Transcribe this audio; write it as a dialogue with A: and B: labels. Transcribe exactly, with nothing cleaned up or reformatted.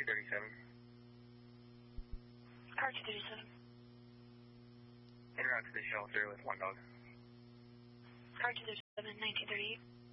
A: thirty-seven.
B: Car two thirty-seven.
A: En route to the shelter with one dog.
B: Car two thirty-seven, nineteen thirty-eight.